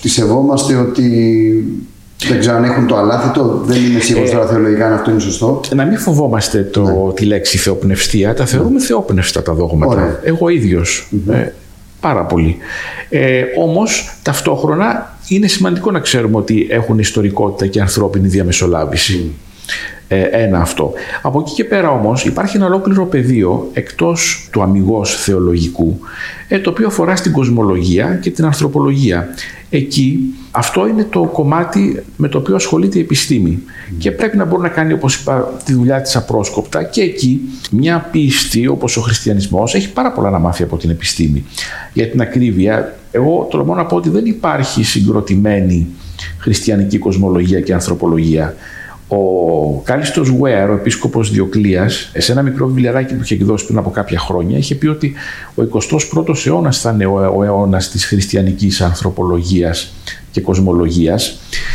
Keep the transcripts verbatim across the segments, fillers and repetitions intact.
Τη σεβόμαστε ότι δεν ξέρω αν έχουν το αλάθητο, δεν είμαι σίγουρος τώρα θεολογικά αν αυτό είναι σωστό. Να μην φοβόμαστε το, ναι. τη λέξη θεοπνευστία, τα θεωρούμε ναι. θεόπνευστα τα δόγματα. Ωραία. Εγώ ίδιος. Mm-hmm. Ε, πάρα πολύ. Ε, όμως ταυτόχρονα είναι σημαντικό να ξέρουμε ότι έχουν ιστορικότητα και ανθρώπινη διαμεσολάβηση. Mm. Ε, ένα αυτό. Από εκεί και πέρα όμως υπάρχει ένα ολόκληρο πεδίο εκτός του αμιγώς θεολογικού, ε, το οποίο αφορά στην κοσμολογία και την ανθρωπολογία. Εκεί αυτό είναι το κομμάτι με το οποίο ασχολείται η επιστήμη mm. και πρέπει να μπορεί να κάνει, όπως είπα, τη δουλειά της απρόσκοπτα, και εκεί μια πίστη όπως ο χριστιανισμός έχει πάρα πολλά να μάθει από την επιστήμη. Για την ακρίβεια, εγώ τολμώ να πω ότι δεν υπάρχει συγκροτημένη χριστιανική κοσμολογία και ανθρωπολογία. Ο Κάλιστος Γουέρ, ο επίσκοπος Διοκλείας, σε ένα μικρό βιβλιαράκι που είχε εκδώσει πριν από κάποια χρόνια, είχε πει ότι ο εικοστός πρώτος αιώνας θα είναι ο αιώνας της χριστιανικής ανθρωπολογίας και κοσμολογίας.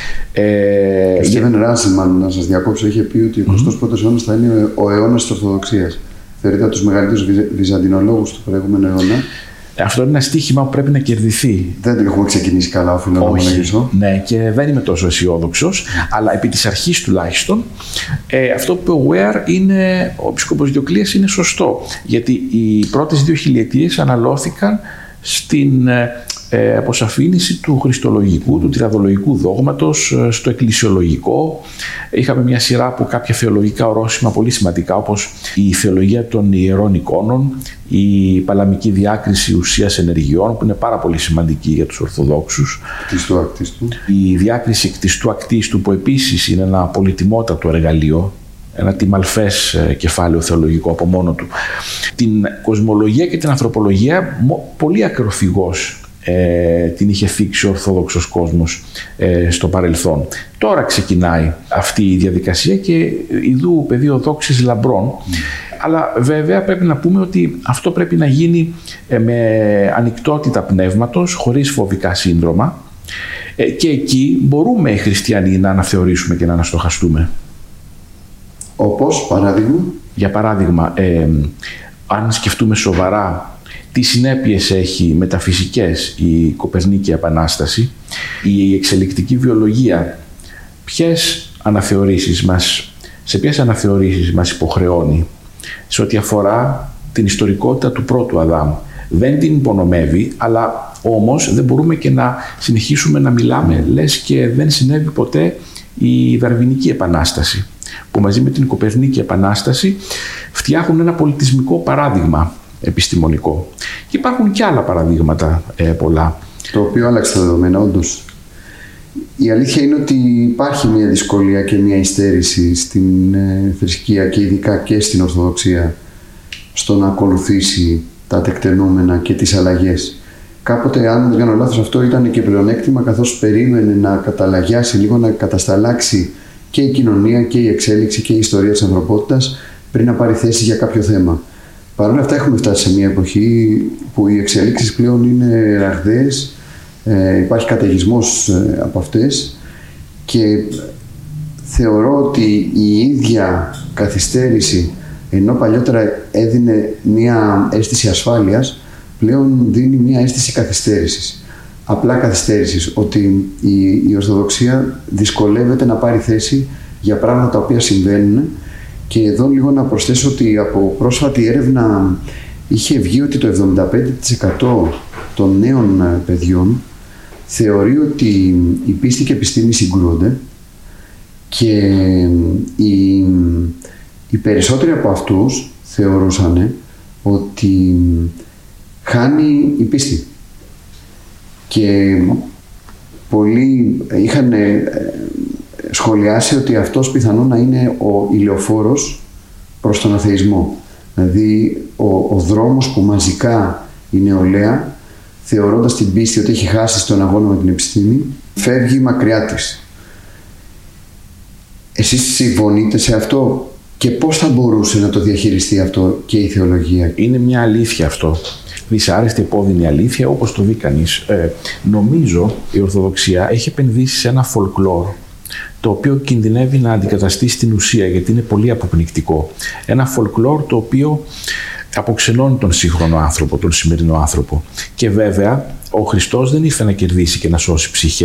Ε, ο Στίβεν Ράσιμαν, να σας διακόψω, είχε πει ότι ο εικοστός πρώτος αιώνας θα είναι ο αιώνας της Ορθοδοξίας. Θεωρείται από τους μεγαλύτερους βυζαντινολόγους του προηγούμενου αιώνα. Αυτό είναι ένα στοίχημα που πρέπει να κερδιθεί. Δεν έχουμε ξεκινήσει καλά, οφείλω να ομολογήσω. Ναι, και δεν είμαι τόσο αισιόδοξος, αλλά επί της αρχής τουλάχιστον, ε, αυτό που είπε ο Γουέρ, είναι, ο επίσκοπος Διοκλείας, είναι σωστό. Γιατί οι πρώτες δύο χιλιετίες αναλώθηκαν στην ε, αποσαφήνιση του χριστολογικού, του τριαδολογικού δόγματος, στο εκκλησιολογικό. Είχαμε μια σειρά από κάποια θεολογικά ορόσημα πολύ σημαντικά, όπως η θεολογία των ιερών εικόνων, η παλαμική διάκριση ουσίας ενεργειών, που είναι πάρα πολύ σημαντική για τους Ορθοδόξους. Κτιστού ακτίστου. Η διάκριση κτιστού ακτίστου, που επίσης είναι ένα πολυτιμότατο εργαλείο, ένα τιμαλφές κεφάλαιο θεολογικό από μόνο του. Την κοσμολογία και την ανθρωπολογία πολύ ακροφυγώς ε, την είχε θίξει ο Ορθόδοξος κόσμος ε, στο παρελθόν. Τώρα ξεκινάει αυτή η διαδικασία και ιδού πεδίο δόξης λαμπρών. Mm. Αλλά βέβαια πρέπει να πούμε ότι αυτό πρέπει να γίνει ε, με ανοιχτότητα πνεύματος, χωρίς φοβικά σύνδρομα, ε, και εκεί μπορούμε οι χριστιανοί να αναθεωρήσουμε και να αναστοχαστούμε. Όπως, παράδειγμα? Για παράδειγμα, ε, αν σκεφτούμε σοβαρά τι συνέπειες έχει μεταφυσικές η Κοπερνίκη Επανάσταση, η εξελικτική βιολογία, ποιες αναθεωρήσεις μας, σε ποιες αναθεωρήσεις μας υποχρεώνει σε ό,τι αφορά την ιστορικότητα του πρώτου Αδάμ. Δεν την υπονομεύει, αλλά όμως δεν μπορούμε και να συνεχίσουμε να μιλάμε λες και δεν συνέβη ποτέ η Δαρβινική Επανάσταση, που μαζί με την Κοπερνίκη Επανάσταση φτιάχνουν ένα πολιτισμικό παράδειγμα επιστημονικό. Και υπάρχουν και άλλα παραδείγματα ε, πολλά. Το οποίο άλλαξε τα δεδομένα, όντως. Η αλήθεια είναι ότι υπάρχει μια δυσκολία και μια υστέρηση στην ε, θρησκεία και ειδικά και στην Ορθοδοξία στο να ακολουθήσει τα τεκτενόμενα και τις αλλαγές. Κάποτε, αν δεν κάνω λάθος, αυτό ήταν και πλεονέκτημα, καθώς περίμενε να καταλαγιάσει λίγο, να κατασταλάξει και η κοινωνία και η εξέλιξη και η ιστορία της ανθρωπότητας πριν να πάρει θέση για κάποιο θέμα. Παρ' όλα αυτά έχουμε φτάσει σε μια εποχή που οι εξέλιξεις πλέον είναι ραγδαίες, ε, υπάρχει καταιγισμός ε, από αυτές, και θεωρώ ότι η ίδια καθυστέρηση, ενώ παλιότερα έδινε μια αίσθηση ασφάλειας, πλέον δίνει μια αίσθηση καθυστέρησης. Απλά καθυστέρησης, ότι η, η Ορθοδοξία δυσκολεύεται να πάρει θέση για πράγματα τα οποία συμβαίνουν. Και εδώ λίγο να προσθέσω ότι από πρόσφατη έρευνα είχε βγει ότι το εβδομήντα πέντε τοις εκατό των νέων παιδιών θεωρεί ότι η πίστη και η επιστήμη συγκρούονται, και οι, οι περισσότεροι από αυτούς θεωρούσαν ότι χάνει η πίστη. Και πολλοί είχαν σχολιάσει ότι αυτός πιθανόν να είναι ο ηλεοφόρος προς τον αθεϊσμό. Δηλαδή ο, ο δρόμος που μαζικά η νεολαία, θεωρώντας την πίστη ότι έχει χάσει στον αγώνα με την επιστήμη, φεύγει μακριά της. Εσείς συμφωνείτε σε αυτό, και πώς θα μπορούσε να το διαχειριστεί αυτό και η θεολογία? Είναι μια αλήθεια αυτό. Δυσάρεστη, επώδυνη αλήθεια, όπως το δει κανείς. Ε, νομίζω η Ορθοδοξία έχει επενδύσει σε ένα folklore, το οποίο κινδυνεύει να αντικαταστήσει την ουσία, γιατί είναι πολύ αποπνικτικό. Ένα folklore το οποίο αποξενώνει τον σύγχρονο άνθρωπο, τον σημερινό άνθρωπο. Και βέβαια, ο Χριστός δεν ήρθε να κερδίσει και να σώσει ψυχές.